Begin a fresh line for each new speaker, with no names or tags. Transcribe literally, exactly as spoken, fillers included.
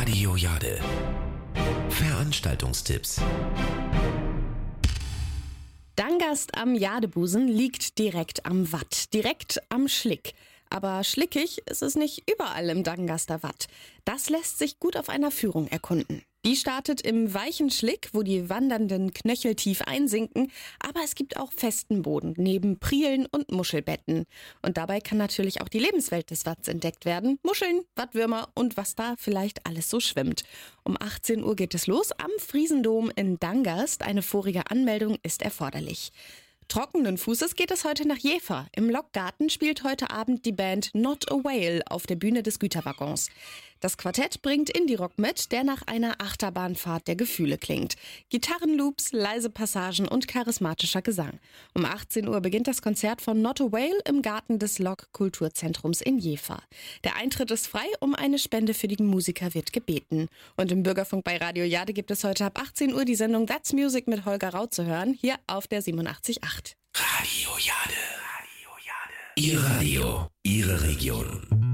Radio Jade. Veranstaltungstipps.
Dangast am Jadebusen liegt direkt am Watt, direkt am Schlick. Aber schlickig ist es nicht überall im Dangaster Watt. Das lässt sich gut auf einer Führung erkunden. Die startet im weichen Schlick, wo die wandernden Knöchel tief einsinken, aber es gibt auch festen Boden, neben Prielen und Muschelbetten. Und dabei kann natürlich auch die Lebenswelt des Watts entdeckt werden. Muscheln, Wattwürmer und was da vielleicht alles so schwimmt. Um achtzehn Uhr geht es los am Friesendom in Dangast. Eine vorige Anmeldung ist erforderlich. Trockenen Fußes geht es heute nach Jever. Im Lokgarten spielt heute Abend die Band Not a Whale auf der Bühne des Güterwaggons. Das Quartett bringt Indie-Rock mit, der nach einer Achterbahnfahrt der Gefühle klingt. Gitarrenloops, leise Passagen und charismatischer Gesang. Um achtzehn Uhr beginnt das Konzert von Not a Whale im Garten des Lok Kulturzentrums in Jever. Der Eintritt ist frei, um eine Spende für die Musiker wird gebeten. Und im Bürgerfunk bei Radio Jade gibt es heute ab achtzehn Uhr die Sendung That's Music mit Holger Rau zu hören, hier auf der siebenundachtzig Komma acht.
Radio Jade. Radio Jade. Ihr Radio, Ihre Region.